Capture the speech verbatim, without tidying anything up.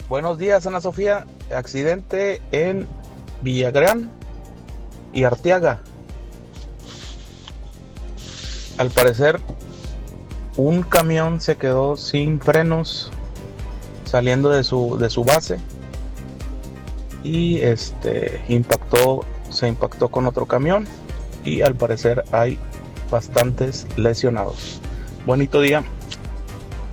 Buenos días, Ana Sofía. Accidente en Villagrán y Arteaga. Al parecer, un camión se quedó sin frenos saliendo de su, de su base y este impactó, se impactó con otro camión y al parecer hay bastantes lesionados. Bonito día.